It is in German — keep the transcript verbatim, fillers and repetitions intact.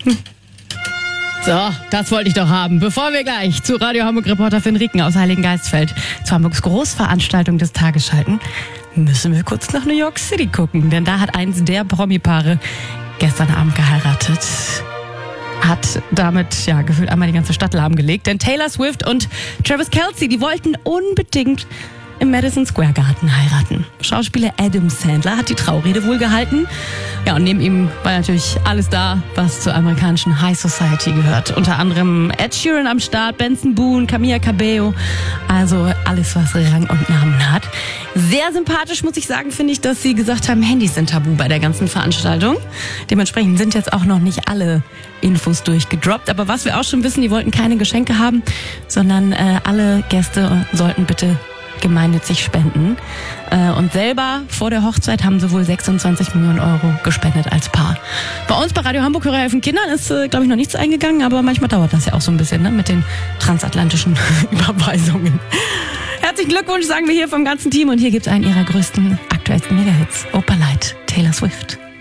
So, das wollte ich doch haben. Bevor wir gleich zu Radio Hamburg-Reporter Finn Rieken aus Heiligengeistfeld zu Hamburgs Großveranstaltung des Tages schalten, müssen wir kurz nach New York City gucken. Denn da hat eins der Promi-Paare gestern Abend geheiratet. Hat damit, ja, gefühlt einmal die ganze Stadt lahmgelegt. Denn Taylor Swift und Travis Kelce, die wollten unbedingt im Madison Square Garden heiraten. Schauspieler Adam Sandler hat die Traurede wohl gehalten. Ja, und neben ihm war natürlich alles da, was zur amerikanischen High Society gehört. Unter anderem Ed Sheeran am Start, Benson Boone, Camila Cabello. Also alles, was Rang und Namen hat. Sehr sympathisch, muss ich sagen, finde ich, dass sie gesagt haben, Handys sind tabu bei der ganzen Veranstaltung. Dementsprechend sind jetzt auch noch nicht alle Infos durchgedroppt. Aber was wir auch schon wissen, die wollten keine Geschenke haben, sondern äh, alle Gäste sollten bitte gemeinnützig spenden. Und selber vor der Hochzeit haben sie wohl sechsundzwanzig Millionen Euro gespendet als Paar. Bei uns bei Radio Hamburg Hörer helfen Kindern ist, glaube ich, noch nichts eingegangen, aber manchmal dauert das ja auch so ein bisschen, ne, mit den transatlantischen Überweisungen. Herzlichen Glückwunsch, sagen wir hier vom ganzen Team. Und hier gibt es einen ihrer größten, aktuellsten Mega-Hits. Opa Light, Taylor Swift.